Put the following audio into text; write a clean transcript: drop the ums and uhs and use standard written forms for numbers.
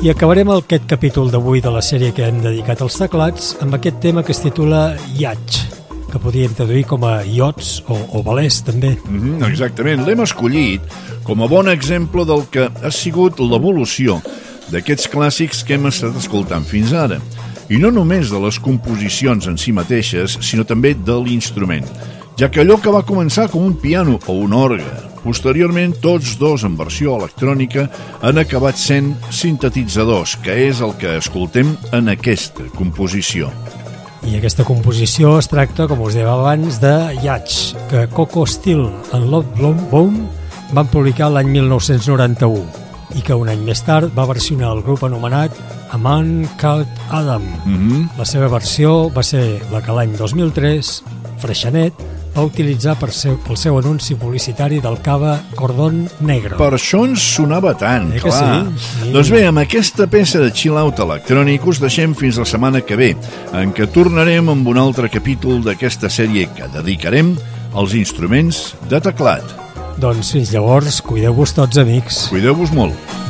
I acabarem aquest capítol d'avui de la sèrie que hem dedicat als teclats amb aquest tema que es titula Yacht, que podríem traduir com a iots o velers, també. Exactament, l'hem escollit com a bon exemple del que ha sigut l'evolució d'aquests clàssics que hem estat escoltant fins ara. I no només de les composicions en si mateixes, sinó també de l'instrument, ja que allò que va començar com un piano o un orgue, posteriorment tots dos en versió electrònica han acabat sent sintetitzadors, que és el que escoltem en aquesta composició. I aquesta composició es tracta, com us deia abans, de Yacht, que Coco Steele en Love Bone van publicar l'any 1991 i que un any més tard va versionar el grup anomenat A Man Called Adam. La seva versió va ser la que l'any 2003 Freixenet va utilitzar pel seu anunci publicitari del cava Cordon Negro. Per això ens sonava tant, clar. Sí? Doncs bé, amb aquesta peça de chill-out electrònic us deixem fins la setmana que ve, en què tornarem amb un altre capítol d'aquesta sèrie que dedicarem als instruments de teclat. Doncs fins llavors, cuideu-vos tots, amics. Cuideu-vos molt.